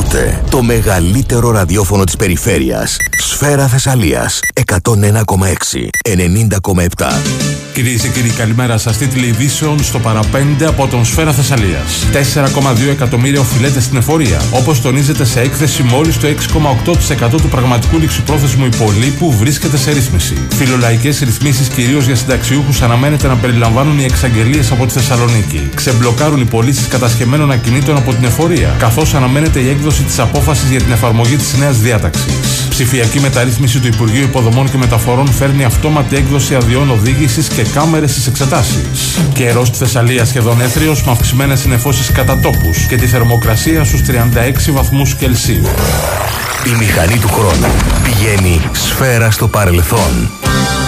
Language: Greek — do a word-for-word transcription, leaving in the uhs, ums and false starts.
Ακούτε το μεγαλύτερο ραδιόφωνο της περιφέρειας. Σφαίρα Θεσσαλίας εκατόν ένα κόμμα έξι, ενενήντα κόμμα επτά. Κυρίες και κύριοι, καλημέρα σας. Τίτλοι ειδήσεων στο παραπέντε από τον Σφαίρα Θεσσαλίας. τέσσερα κόμμα δύο εκατομμύρια οφειλέται στην εφορία. Όπως τονίζεται σε έκθεση, μόλις το έξι κόμμα οκτώ τοις εκατό του πραγματικού ληξιπρόθεσμου υπολείπου βρίσκεται σε ρύθμιση. Φιλολαϊκές ρυθμίσεις, κυρίως για συνταξιούχους, αναμένεται να περιλαμβάνουν οι εξαγγελίες από τη Θεσσαλονίκη. Ξεμπλοκάρουν οι πωλήσεις κατασχεμένων ακινήτων από την εφορία, καθώς αναμένεται η έκδοση της απόφασης για την εφαρμογή της νέας διάταξης. Ψηφιακή μεταρρύθμιση του Υπουργείου Υποδομών και Μεταφορών φέρνει αυτόματη έκδοση αδειών οδήγησης και κάμερες στις εξετάσεις. Καιρός στη Θεσσαλία σχεδόν έθριος, με αυξημένες συννεφώσεις κατά τόπους και τη θερμοκρασία στους τριάντα έξι βαθμούς Κελσίου. Η μηχανή του χρόνου πηγαίνει σφαίρα στο παρελθόν.